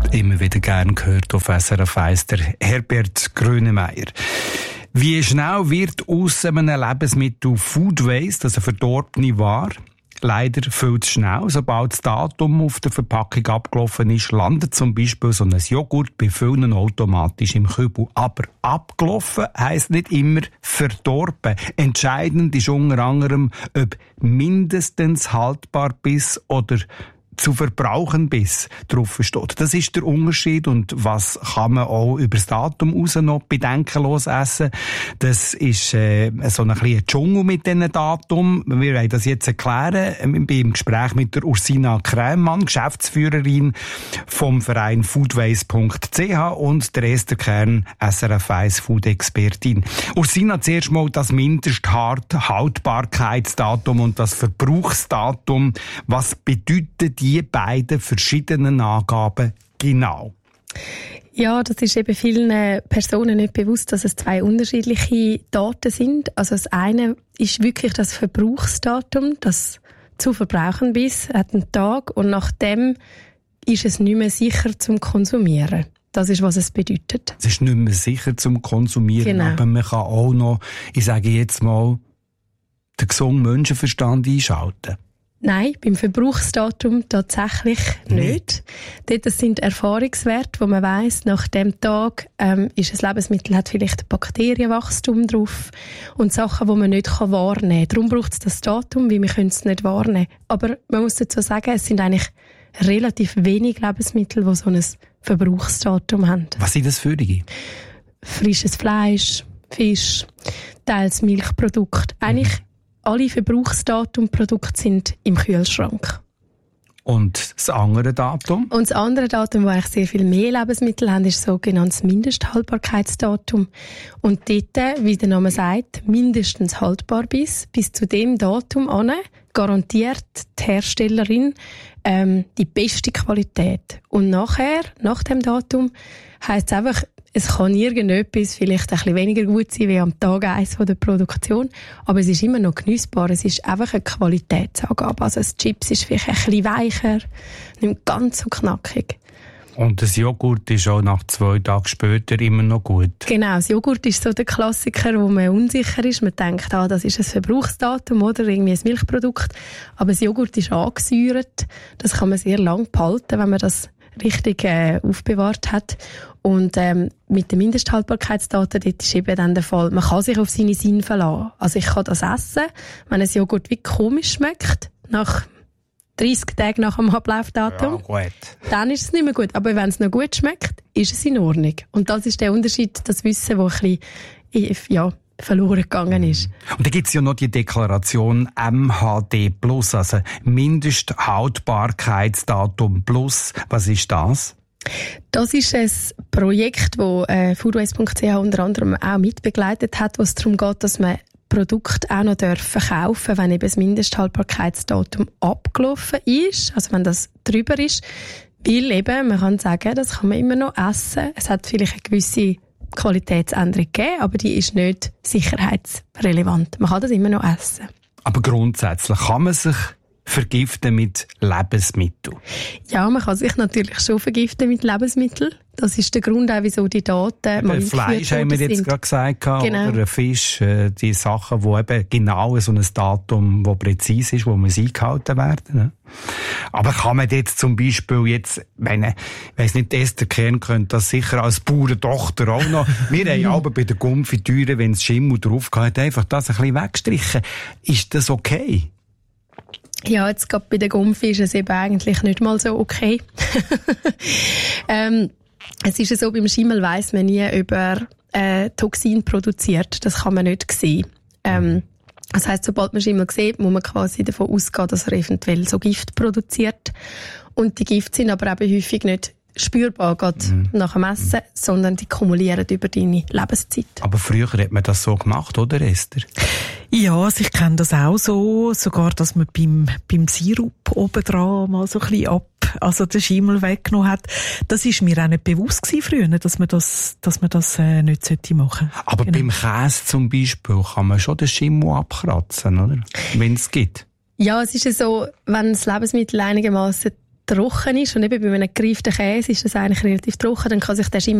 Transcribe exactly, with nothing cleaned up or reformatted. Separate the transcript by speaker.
Speaker 1: Immer wieder gern gehört auf S R F eins, der Herbert Grönemeyer. Wie schnell wird aus einem Lebensmittel Food Waste, also verdorbene Ware? Leider viel zu schnell. Sobald das Datum auf der Verpackung abgelaufen ist, landet zum Beispiel so ein Joghurt bei vielen automatisch im Kübel. Aber abgelaufen heisst nicht immer verdorben. Entscheidend ist unter anderem, ob mindestens haltbar bis oder zu verbrauchen bis drauf steht. Das ist der Unterschied. Und was kann man auch über das Datum raus noch bedenkenlos essen? Das ist äh, so ein kleiner Dschungel mit diesen Datum. Wir wollen das jetzt erklären. Ich bin im Gespräch mit der Ursina Krämann, Geschäftsführerin vom Verein foodwaste punkt c h und der Esther Kern, S R F eins Food-Expertin. Ursina, zuerst mal das Mindesthaltbarkeitsdatum und das Verbrauchsdatum. Was bedeutet die beiden verschiedenen Angaben genau?
Speaker 2: Ja, das ist eben vielen Personen nicht bewusst, dass es zwei unterschiedliche Daten sind. Also das eine ist wirklich das Verbrauchsdatum, das zu verbrauchen bis, hat einen Tag, und nach dem ist es nicht mehr sicher zum Konsumieren. Das ist, was es bedeutet. Es
Speaker 1: ist nicht mehr sicher zum Konsumieren, genau. Aber man kann auch noch, ich sage jetzt mal, den gesunden Menschenverstand einschalten.
Speaker 2: Nein, beim Verbrauchsdatum tatsächlich nicht. Mhm. Dort sind Erfahrungswerte, wo man weiss, nach dem Tag ähm, ist ein Lebensmittel, hat vielleicht ein Bakterienwachstum drauf und Sachen, die man nicht wahrnehmen kann. Darum braucht es das Datum, weil wir können es nicht wahrnehmen. Aber man muss dazu sagen, es sind eigentlich relativ wenig Lebensmittel, die so ein Verbrauchsdatum haben.
Speaker 1: Was sind das für die?
Speaker 2: Frisches Fleisch, Fisch, teils Milchprodukte. Eigentlich mhm. alle Verbrauchsdatumprodukte sind im Kühlschrank.
Speaker 1: Und das andere Datum?
Speaker 2: Und das andere Datum, wo eigentlich sehr viel mehr Lebensmittel haben, ist das sogenannte Mindesthaltbarkeitsdatum. Und dort, wie der Name sagt, mindestens haltbar bis, bis zu dem Datum an, garantiert die Herstellerin ähm, die beste Qualität. Und nachher, nach dem Datum, heisst es einfach, es kann irgendetwas vielleicht ein bisschen weniger gut sein wie am Tag eins der Produktion, aber es ist immer noch genießbar. Es ist einfach eine Qualitätsangabe. Also das Chips ist vielleicht ein bisschen weicher, nicht ganz so knackig.
Speaker 1: Und das Joghurt ist auch nach zwei Tagen später immer noch gut?
Speaker 2: Genau, das Joghurt ist so der Klassiker, wo man unsicher ist. Man denkt, ah, das ist ein Verbrauchsdatum oder irgendwie ein Milchprodukt. Aber das Joghurt ist angesäuert. Das kann man sehr lang behalten, wenn man das richtig äh, aufbewahrt hat. Und ähm, mit den Mindesthaltbarkeitsdaten, dort ist eben dann der Fall, man kann sich auf seine Sinne verlassen. Also ich kann das essen, wenn ein Joghurt wie komisch schmeckt, nach dreißig Tagen nach dem Ablaufdatum,
Speaker 1: ja, gut.
Speaker 2: Dann ist es nicht mehr gut. Aber wenn es noch gut schmeckt, ist es in Ordnung. Und das ist der Unterschied, das Wissen, das ein bisschen, ja, verloren gegangen ist.
Speaker 1: Und da gibt es ja noch die Deklaration M H D plus, also Mindesthaltbarkeitsdatum plus. Was ist das?
Speaker 2: Das ist ein Projekt, das äh, foodwaste punkt c h unter anderem auch mitbegleitet hat, wo es darum geht, dass man Produkte auch noch verkaufen dürfen, wenn eben das Mindesthaltbarkeitsdatum abgelaufen ist, also wenn das drüber ist. Weil eben, man kann sagen, das kann man immer noch essen. Es hat vielleicht eine gewisse Qualitätsänderung gegeben, aber die ist nicht sicherheitsrelevant. Man kann das immer noch essen.
Speaker 1: Aber grundsätzlich kann man sich vergiften mit Lebensmitteln?
Speaker 2: Ja, man kann sich natürlich schon vergiften mit Lebensmitteln. Das ist der Grund, auch, wieso die Daten mal
Speaker 1: Fleisch haben wir jetzt gerade gesagt, genau. Oder Fisch, die Sachen, die eben genau so ein Datum, das präzise ist, wo man sie eingehalten werden. Aber kann man jetzt zum Beispiel jetzt, wenn ich weiss nicht, Esther Kern könnte das sicher als Bauerntochter auch noch. Wir haben aber bei der Konfitüre, wenn es Schimmel drauf hat, einfach das ein bisschen weggestrichen. Ist das okay?
Speaker 2: Ja, jetzt gerade bei der Gumpfi ist es eben eigentlich nicht mal so okay. ähm, es ist ja so, beim Schimmel weiss man nie, ob er äh, Toxin produziert. Das kann man nicht sehen. Ähm, das heisst, sobald man Schimmel sieht, muss man quasi davon ausgehen, dass er eventuell so Gift produziert. Und die Gifte sind aber eben häufig nicht spürbar, gerade mhm. nach dem Essen, sondern die kumulieren über deine Lebenszeit.
Speaker 1: Aber früher hat man das so gemacht, oder Esther?
Speaker 3: Ja, also ich kenne das auch so, sogar, dass man beim, beim Sirup obendran mal so ein bisschen ab, also den Schimmel weggenommen hat. Das ist mir auch nicht bewusst gewesen früher, dass man das, dass man das äh, nicht sollte machen.
Speaker 1: Aber genau. Beim Käse zum Beispiel kann man schon den Schimmel abkratzen, oder? Wenn es geht.
Speaker 2: Ja, es ist ja so, wenn das Lebensmittel einigermaßen trocken ist, und eben bei einem gereiften Käse ist das eigentlich relativ trocken, dann kann sich der Schimmel